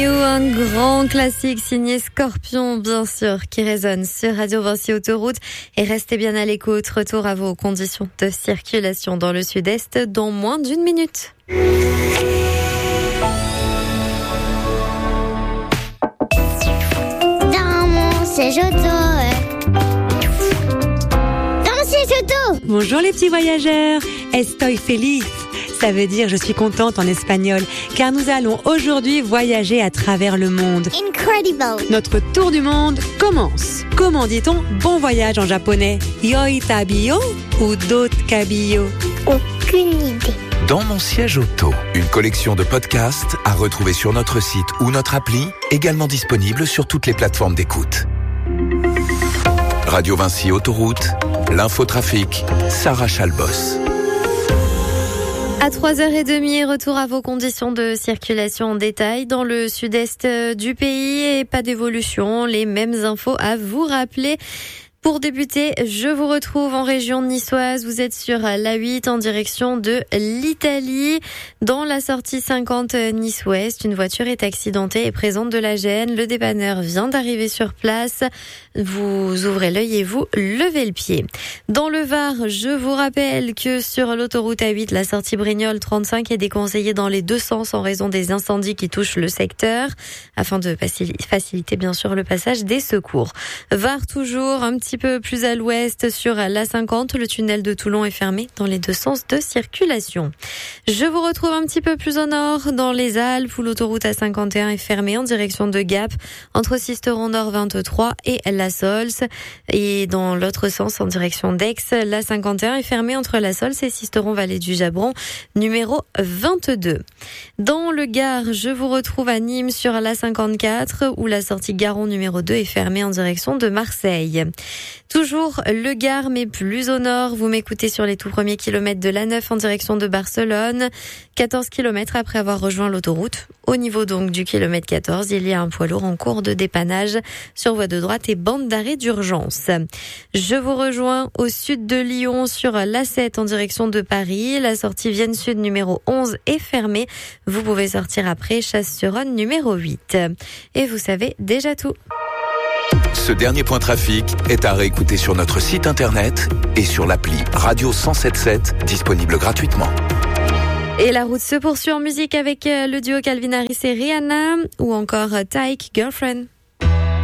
Un grand classique signé Scorpion, bien sûr, qui résonne sur Radio Vinci Autoroute. Et restez bien à l'écoute. Retour à vos conditions de circulation dans le sud-est dans moins d'une minute. Dans mon siège auto. Dans mon siège auto. Bonjour les petits voyageurs, estoy feliz. Ça veut dire je suis contente en espagnol, car nous allons aujourd'hui voyager à travers le monde. Incredible. Notre tour du monde commence. Comment dit-on bon voyage en japonais? Yoi tabiyo ou dot kabiyo? Aucune idée. Dans mon siège auto, une collection de podcasts à retrouver sur notre site ou notre appli, également disponible sur toutes les plateformes d'écoute. Radio Vinci Autoroute, l'infotrafic, Sarah Chalbos. À 3h30, retour à vos conditions de circulation en détail dans le sud-est du pays et pas d'évolution. Les mêmes infos à vous rappeler. Pour débuter, je vous retrouve en région niçoise. Vous êtes sur l'A8 en direction de l'Italie. Dans la sortie 50 Nice-Ouest, une voiture est accidentée et présente de la gêne. Le dépanneur vient d'arriver sur place. Vous ouvrez l'œil et vous levez le pied. Dans le Var, je vous rappelle que sur l'autoroute A8, la sortie Brignoles 35 est déconseillée dans les deux sens en raison des incendies qui touchent le secteur, afin de faciliter bien sûr le passage des secours. Var toujours un petit peu plus à l'ouest sur la 50, le tunnel de Toulon est fermé dans les deux sens de circulation. Je vous retrouve un petit peu plus au nord dans les Alpes où l'autoroute A51 est fermée en direction de Gap entre Sisteron Nord 23 et La Sols, et dans l'autre sens en direction d'Aix, la 51 est fermée entre La Sols et Sisteron Vallée du Jabron numéro 22. Dans le Gard, je vous retrouve à Nîmes sur la 54 où la sortie Garon numéro 2 est fermée en direction de Marseille. Toujours le Gard, mais plus au nord. Vous m'écoutez sur les tout premiers kilomètres de l'A9 en direction de Barcelone. 14 kilomètres après avoir rejoint l'autoroute. Au niveau donc du kilomètre 14, il y a un poids lourd en cours de dépannage sur voie de droite et bande d'arrêt d'urgence. Je vous rejoins au sud de Lyon sur l'A7 en direction de Paris. La sortie Vienne Sud numéro 11 est fermée. Vous pouvez sortir après Chasse-sur-Rhône numéro 8. Et vous savez déjà tout. Ce dernier point trafic est à réécouter sur notre site internet et sur l'appli Radio 107.7, disponible gratuitement. Et la route se poursuit en musique avec le duo Calvin Harris et Rihanna ou encore Tyke Girlfriend.